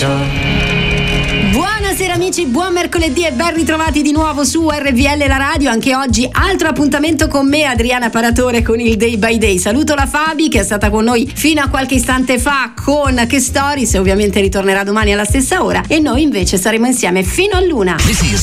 Buonasera amici, buon mercoledì e ben ritrovati di nuovo su RVL la radio. Anche oggi altro appuntamento con me, Adriana Paratore, con il Day by Day. Saluto la Fabi che è stata con noi fino a qualche istante fa con Che Stories, ovviamente ritornerà domani alla stessa ora, e noi invece saremo insieme fino a l'una. This is